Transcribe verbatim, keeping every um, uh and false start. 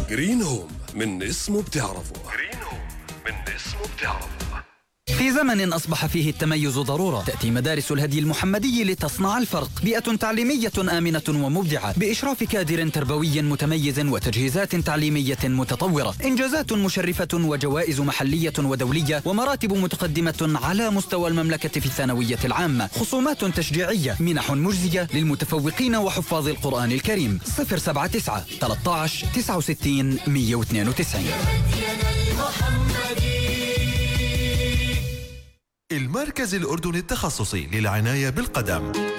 جرين هوم، من اسمه بتعرفه. جرين هوم، من اسمه بتعرفه. في زمن أصبح فيه التميز ضرورة، تأتي مدارس الهدي المحمدي لتصنع الفرق. بيئة تعليمية آمنة ومبدعة بإشراف كادر تربوي متميز وتجهيزات تعليمية متطورة، إنجازات مشرفة وجوائز محلية ودولية ومراتب متقدمة على مستوى المملكة في الثانوية العامة، خصومات تشجيعية، منح مجزية للمتفوقين وحفاظ القرآن الكريم. صفر سبعة تسعة ثلاثة عشر تسعة وستين مية واثنين وتسعين. المركز الأردني التخصصي للعناية بالقدم.